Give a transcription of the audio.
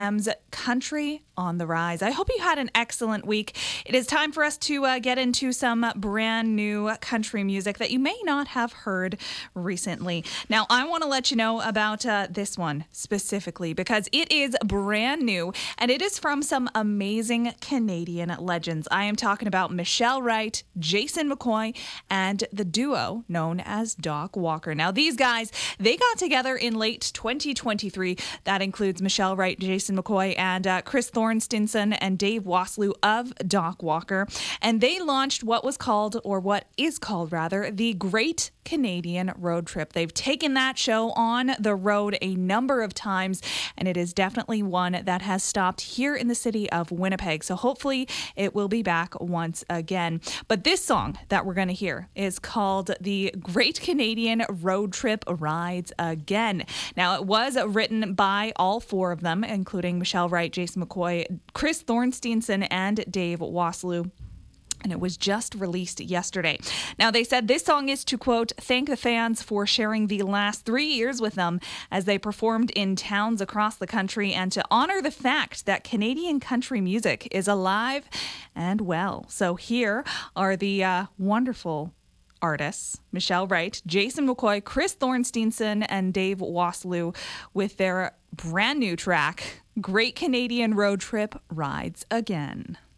M's Country on the Rise. I hope you had an excellent week. It is time for us to get into some brand new country music that you may not have heard recently. Now, I want to let you know about this one specifically because it is brand new and it is from some amazing Canadian legends. I am talking about Michelle Wright, Jason McCoy, and the duo known as Doc Walker. Now, these guys, they got together in late 2023. That includes Michelle Wright, Jason McCoy, and Chris Thornstinson and Dave Waslu of Doc Walker. And they launched what is called, the Great Canadian Road Trip. They've taken that show on the road a number of times, and it is definitely one that has stopped here in the city of Winnipeg. So hopefully it will be back once again. But this song that we're going to hear is called The Great Canadian Road Trip Rides Again. Now, it was written by all four of them, including Michelle Wright, Jason McCoy, Chris Thornsteinson, and Dave Waslu. And it was just released yesterday. Now, they said this song is to, quote, thank the fans for sharing the last 3 years with them as they performed in towns across the country and to honor the fact that Canadian country music is alive and well. So here are the wonderful artists, Michelle Wright, Jason McCoy, Chris Thornsteinson, and Dave Waslu with their brand new track, Great Canadian Road Trip Rides Again.